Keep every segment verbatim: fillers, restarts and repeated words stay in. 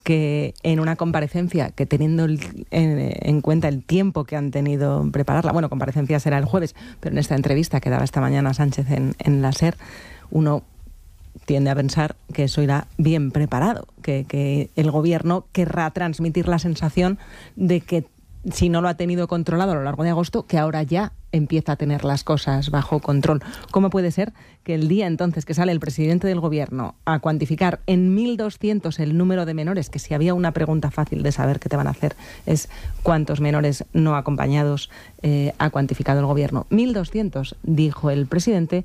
que en una comparecencia, que teniendo el, en, en cuenta el tiempo que han tenido en prepararla, bueno, comparecencia será el jueves, pero en esta entrevista que daba esta mañana Sánchez en, en la SER, uno tiende a pensar que eso irá bien preparado, que, que el gobierno querrá transmitir la sensación de que si no lo ha tenido controlado a lo largo de agosto, que ahora ya empieza a tener las cosas bajo control. ¿Cómo puede ser que el día entonces que sale el presidente del gobierno a cuantificar en mil doscientos el número de menores, que si había una pregunta fácil de saber qué te van a hacer es cuántos menores no acompañados eh, ha cuantificado el gobierno? mil doscientos, dijo el presidente.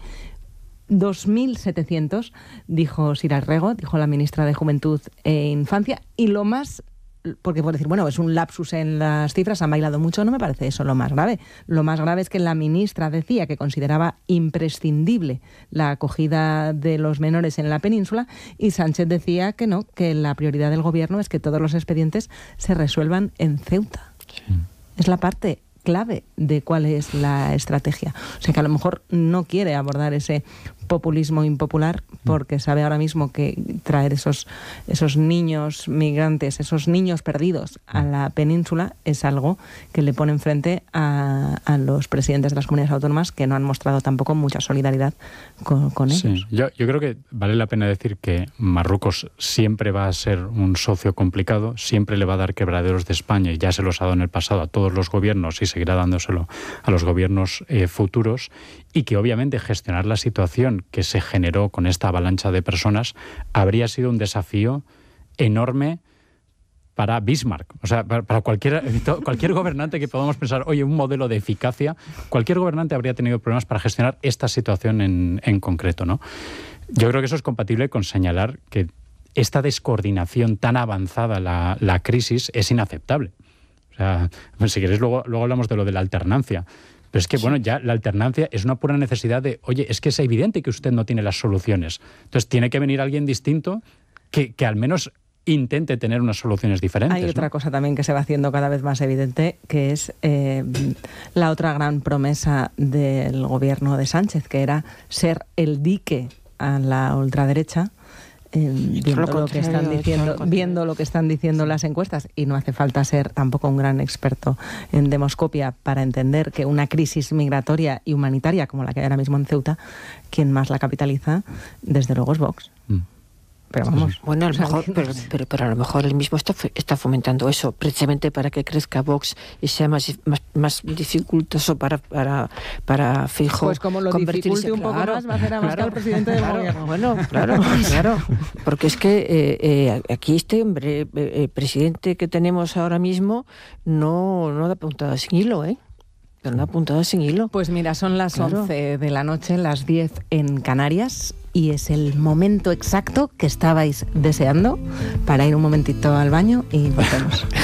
dos mil setecientos, dijo Sira Rego, dijo la ministra de Juventud e Infancia, y lo más... Porque puedo decir, bueno, es un lapsus en las cifras, han bailado mucho, no me parece eso lo más grave. Lo más grave es que la ministra decía que consideraba imprescindible la acogida de los menores en la península y Sánchez decía que no, que la prioridad del gobierno es que todos los expedientes se resuelvan en Ceuta. Sí. Es la parte clave de cuál es la estrategia. O sea que a lo mejor no quiere abordar ese populismo impopular porque sabe ahora mismo que traer esos, esos niños migrantes, esos niños perdidos a la península es algo que le pone enfrente a, a los presidentes de las comunidades autónomas que no han mostrado tampoco mucha solidaridad con, con ellos. Sí, yo, yo creo que vale la pena decir que Marruecos siempre va a ser un socio complicado, siempre le va a dar quebraderos de España y ya se los ha dado en el pasado a todos los gobiernos y seguirá dándoselo a los gobiernos eh, futuros, y que obviamente gestionar la situación que se generó con esta avalancha de personas habría sido un desafío enorme para Bismarck. O sea, para, para cualquier, cualquier gobernante que podamos pensar, oye, un modelo de eficacia, cualquier gobernante habría tenido problemas para gestionar esta situación en, en concreto, ¿no? Yo creo que eso es compatible con señalar que esta descoordinación tan avanzada, la, la crisis, es inaceptable. O sea, pues si queréis luego, luego hablamos de lo de la alternancia. Pero es que, bueno, ya la alternancia es una pura necesidad de, oye, es que es evidente que usted no tiene las soluciones. Entonces tiene que venir alguien distinto que, que al menos intente tener unas soluciones diferentes. Hay ¿no? otra cosa también que se va haciendo cada vez más evidente, que es eh, la otra gran promesa del gobierno de Sánchez, que era ser el dique a la ultraderecha. Eh, viendo lo que están diciendo, viendo lo que están diciendo las encuestas, y no hace falta ser tampoco un gran experto en demoscopia para entender que una crisis migratoria y humanitaria como la que hay ahora mismo en Ceuta, quien más la capitaliza, desde luego es Vox. Mm. Pero vamos. Bueno, a lo mejor, pero, pero, pero a lo mejor él mismo está, está fomentando eso, precisamente para que crezca Vox y sea más, más, más dificultoso para, para, para Feijóo. Pues como lo dificulte un poco claro, más, va a hacer a claro, el presidente del claro, gobierno. Bueno, claro, claro. Porque es que eh, eh, aquí este hombre, eh, eh, presidente que tenemos ahora mismo, no, no da puntada sin hilo, ¿eh? Pero no da puntada sin hilo. Pues mira, son las claro. once de la noche, las diez en Canarias, y es el momento exacto que estabais deseando para ir un momentito al baño y volvemos.